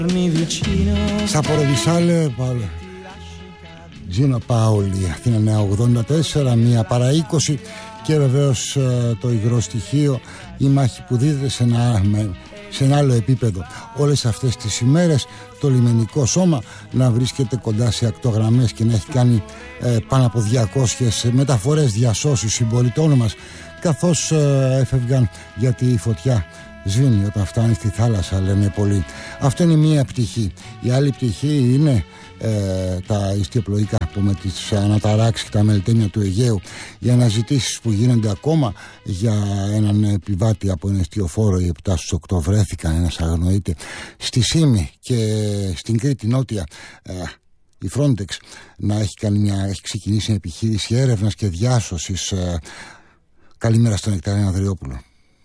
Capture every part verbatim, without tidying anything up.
Σαποροβισάλε Τζίνο Πάολη, Αθήνα Νέα ογδόντα τέσσερα, μία παρά είκοσι. Και βεβαίως το υγρό στοιχείο, η μάχη που δίδεται σε ένα, σε ένα άλλο επίπεδο όλες αυτές τις ημέρες, το λιμενικό σώμα να βρίσκεται κοντά σε ακτογραμμές και να έχει κάνει ε, πάνω από διακόσιες μεταφορές, διασώσεις συμπολιτών μας, καθώς ε, έφευγαν, γιατί η φωτιά σβήνει όταν φτάνει στη θάλασσα, λένε πολλοί. Αυτό είναι μία πτυχή. Η άλλη πτυχή είναι ε, τα ιστιοπλοϊκά που με τις αναταράξεις και τα μελτέμια του Αιγαίου, οι αναζητήσεις που γίνονται ακόμα για έναν επιβάτη από ένα ιστιοφόρο. Οι επτά στους οκτώ βρέθηκαν, ένας αγνοείται στη Σύμη. Και στην Κρήτη Νότια ε, η Frontex να έχει, κάνει μια, έχει ξεκινήσει μια επιχείρηση έρευνας και διάσωσης. ε, Καλημέρα στον Νεκτάριο Ανδριόπουλο.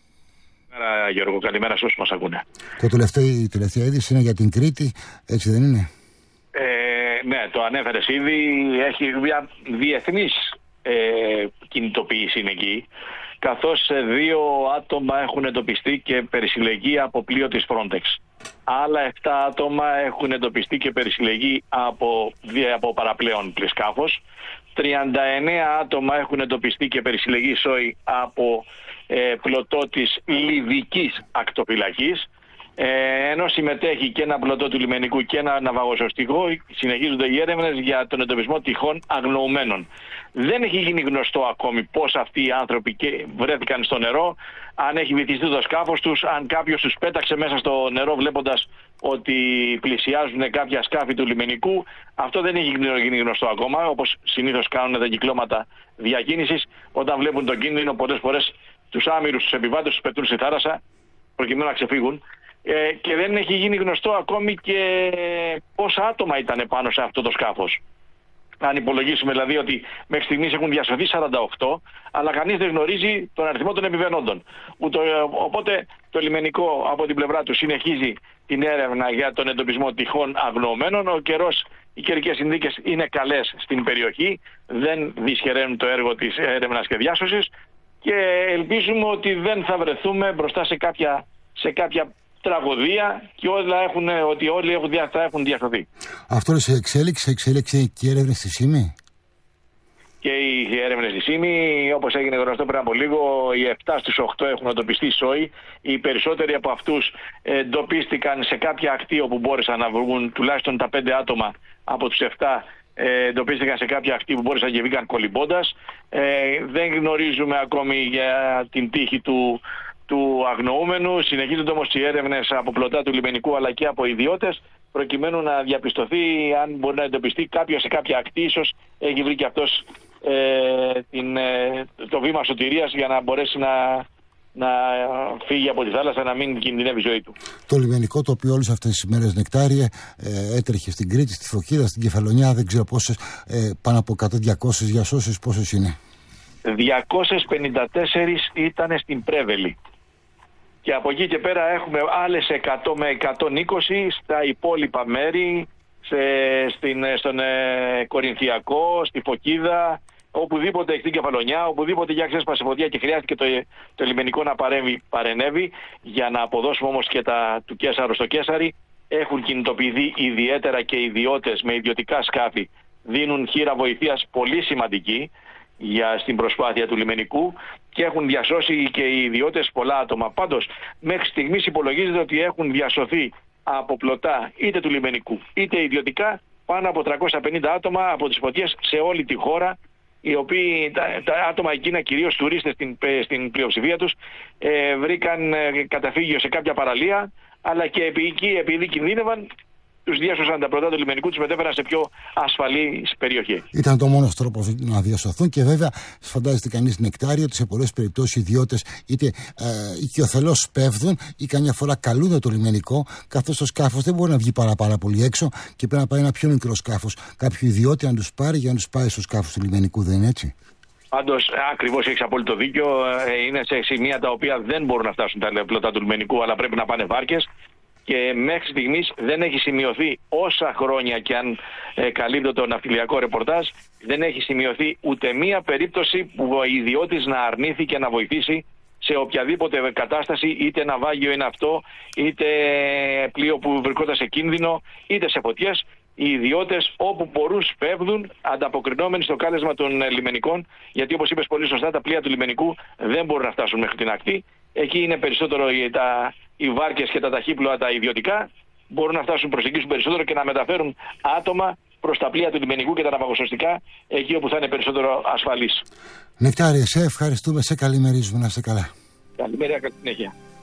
Καλημέρα Γιώργο, καλημέρα σε όσους μας ακούνε. Το τελευταίο, η τελευταία είδηση είναι για την Κρήτη, έτσι δεν είναι? Ε, ναι, το ανέφερες ήδη. Έχει μια διεθνής ε, κινητοποίηση είναι εκεί, καθώς δύο άτομα έχουν εντοπιστεί και περισυλλεγεί από πλοίο της Frontex. Άλλα επτά άτομα έχουν εντοπιστεί και περισυλλεγεί από, από παραπλέον πλοισκάφος. τριάντα εννέα άτομα έχουν εντοπιστεί και περισυλλεγεί σόι από ε, πλωτό της Λιβικής ακτοφυλακής. Ε, ενώ συμμετέχει και ένα πλωτό του λιμενικού και ένα ναυαγοσωστικό, συνεχίζονται οι έρευνες για τον εντοπισμό τυχών αγνοουμένων. Δεν έχει γίνει γνωστό ακόμη πώς αυτοί οι άνθρωποι και βρέθηκαν στο νερό, αν έχει βυθιστεί το σκάφος τους, αν κάποιος τους πέταξε μέσα στο νερό βλέποντας ότι πλησιάζουν κάποια σκάφη του λιμενικού. Αυτό δεν έχει γίνει γνωστό ακόμα, όπως συνήθως κάνουν τα κυκλώματα διακίνησης. Όταν βλέπουν τον κίνδυνο, πολλές φορές τους άμυρους, τους επιβάτες τους πετούν στη θάλασσα προκειμένου να ξεφύγουν. Ε, και δεν έχει γίνει γνωστό ακόμη και πόσα άτομα ήταν πάνω σε αυτό το σκάφος. Αν υπολογίσουμε δηλαδή ότι μέχρι στιγμής έχουν διασωθεί σαράντα οκτώ, αλλά κανείς δεν γνωρίζει τον αριθμό των επιβαίνοντων. Ούτω, οπότε το λιμενικό από την πλευρά του συνεχίζει την έρευνα για τον εντοπισμό τυχών αγνοωμένων. Ο καιρός, οι καιρικές συνθήκες είναι καλές στην περιοχή, δεν δυσχεραίνουν το έργο της έρευνας και διάσωσης και ελπίζουμε ότι δεν θα βρεθούμε μπροστά σε κάποια, σε κάποια τραγωδία και όλα έχουν, ότι όλοι έχουν, θα έχουν διασωθεί. Αυτό είναι σε εξέλιξη, εξέλιξη και έρευνες στη Σύμη. Και οι έρευνες στη Σύμη, όπως έγινε γνωστό πριν από λίγο, οι επτά στους οκτώ έχουν εντοπιστεί σόι. Οι περισσότεροι από αυτούς εντοπίστηκαν σε κάποια ακτή όπου μπόρεσαν να βγουν, τουλάχιστον τα πέντε άτομα από τους επτά εντοπίστηκαν σε κάποια ακτή που μπόρεσαν και βγήκαν κολυμπώντας. Ε, δεν γνωρίζουμε ακόμη για την τύχη του του αγνοούμενου. Συνεχίζονται όμως οι έρευνες από πλωτά του λιμενικού αλλά και από ιδιώτες, προκειμένου να διαπιστωθεί αν μπορεί να εντοπιστεί κάποιος σε κάποια ακτή, ίσως έχει βρει και αυτός ε, την, ε, το βήμα σωτηρίας για να μπορέσει να, να φύγει από τη θάλασσα, να μην κινδυνεύει η ζωή του. Το λιμενικό, το οποίο όλες αυτές τις ημέρες, Νεκτάριε, ε, έτρεχε στην Κρήτη, στη Φωκίδα, στην Κεφαλονιά, δεν ξέρω πόσες, ε, πάνω από εκατό διακόσιες διασώσεις, πόσες είναι? διακόσιες πενήντα τέσσερα ήταν στην Πρέβελη. Και από εκεί και πέρα έχουμε άλλες εκατό με εκατόν είκοσι στα υπόλοιπα μέρη, σε, στην, στον ε, Κορινθιακό, στη Φωκίδα, οπουδήποτε στην Κεφαλονιά, οπουδήποτε για ξέσπασε φωτιά και χρειάστηκε το, το λιμενικό να παρέμβει, παρενέβη. Για να αποδώσουμε όμως και τα του Κέσαρου στο Κέσαρι, έχουν κινητοποιηθεί ιδιαίτερα και ιδιώτες με ιδιωτικά σκάφη, δίνουν χείρα βοηθείας πολύ σημαντική για στην προσπάθεια του λιμενικού και έχουν διασώσει και οι ιδιώτες πολλά άτομα. Πάντως, μέχρι στιγμής υπολογίζεται ότι έχουν διασωθεί από πλωτά είτε του λιμενικού είτε ιδιωτικά πάνω από τριακόσια πενήντα άτομα από τις φωτιές σε όλη τη χώρα, οι οποίοι, τα, τα άτομα εκείνα, κυρίως τουρίστες στην, στην πλειοψηφία τους, ε, βρήκαν ε, καταφύγιο σε κάποια παραλία, αλλά και επί εκεί, επειδή κινδύνευαν, τους διάσωσαν τα πλωτά του λιμενικού, τους μετέφεραν σε πιο ασφαλή περιοχή. Ήταν το μόνος τρόπος να διασωθούν και βέβαια φαντάζεται κανείς, Νεκτάριο, ότι σε πολλές περιπτώσεις οι ιδιώτες είτε ε, οικειοθελώς σπέβδουν ή καμιά φορά καλούνται το λιμενικό, καθώς το σκάφος δεν μπορεί να βγει πάρα, πάρα πολύ έξω και πρέπει να πάει ένα πιο μικρό σκάφος, κάποιο ιδιώτη να τους πάρει για να τους πάει στο σκάφος του λιμενικού, δεν είναι έτσι? Πάντως, ακριβώς έχεις απόλυτο δίκιο. Είναι σε σημεία τα οποία δεν μπορούν να φτάσουν τα πλωτά του λιμενικού, αλλά πρέπει να πάνε βάρκες. Και μέχρι στιγμής δεν έχει σημειωθεί, όσα χρόνια και αν ε, καλύπτω το ναυτιλιακό ρεπορτάζ, δεν έχει σημειωθεί ούτε μία περίπτωση που ο ιδιώτης να αρνήθηκε να βοηθήσει σε οποιαδήποτε κατάσταση, είτε ναυάγιο είναι αυτό, είτε πλοίο που βρισκόταν σε κίνδυνο, είτε σε φωτιές. Οι ιδιώτες όπου μπορούν φεύγουν, ανταποκρινόμενοι στο κάλεσμα των λιμενικών, γιατί όπως είπες πολύ σωστά, τα πλοία του λιμενικού δεν μπορούν να φτάσουν μέχρι την ακτή. Εκεί είναι περισσότερο οι, τα, οι βάρκες και τα ταχύπλοα τα ιδιωτικά, μπορούν να φτάσουν, προσεγγίσουν περισσότερο και να μεταφέρουν άτομα προς τα πλοία του λιμενικού και τα ναυαγοσωστικά, εκεί όπου θα είναι περισσότερο ασφαλής. Νεκτάριε, σε ευχαριστούμε, σε καλημερίζουμε, να είστε καλά. Καλημέρα, καλή συνέχεια.